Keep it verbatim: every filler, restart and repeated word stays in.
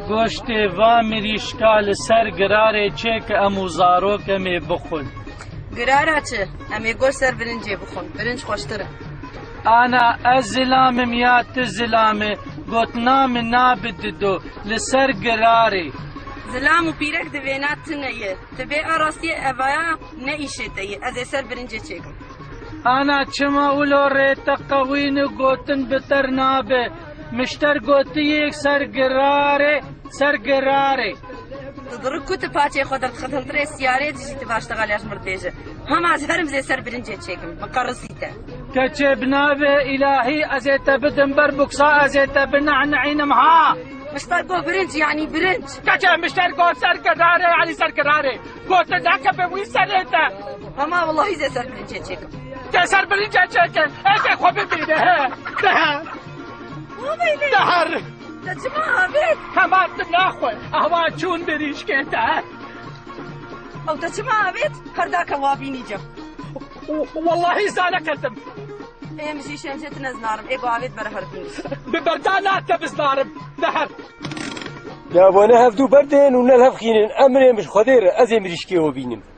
گۆشتێ وا مریشکا لەسەر گرارێ چێ کە ئەموو زارۆکەمێ بخۆن. گرارە چ؟ ئەمێ گۆشت سەر برنجێ بخۆن، برنج خۆشترە. ئانا ئەس زلامم یا ت زلامێ گوتنامە نابددۆ لەسەر گرارێ. زلام و پیرەک دەوێنات تنەیە، تبێ ئاڕاستیە ئەڤایە نەئیشێتەیە، ئەزێ سەر برنجێ چێکم. ئانا چما ئولۆ ڕێتە قەوین و گوتن بتەر نابێ، مشتەر گوتیەک سەر گرارێ سەر گرارێ. دڕک کوتە پاچێ خۆ دەرخەتەنترێ سیارێ دژیتە باشتەغالیاش مردێژە. هەماز هەرم زێ سەر برنجێ چێکم، بەقەڕسیتە. کەچێ بنابێ ئیلاهی ئەزێتە بدم بەر بوکسا ئەزێتە بنەعنەعینم ها. مشتەر گۆ برنج یعنی برنج. کەچێ مشتەر گۆ سەر گرارێ یعنی سەر گرارێ. گۆتە داکە بە وی سەرێتە. هەما وەڵاهی زێ سەر برنجێ چێکم. تێ سەر برنجێ چێکن، ئەگە خۆ ببینێ هێ. دەهە. دەهەر. دەچما ئاوێت. هەمان ناخۆی، ئەوا چوون بریشکێتە. ئەو دەچما ئاوێت، هەرداکە وابینی جەم. واللهی زانەکەتم. ئێمژی شێنجێت نەزنارم، ئێگۆ ئاوێت بەرە هەردوو. ببەردا ناتە بزنارم، دەهەر. جابۆنە هەفتوو بەردێن و نەل هەفخینن ئەمرێ مش خۆدێرە ئەزێ مریشکێوە بینم.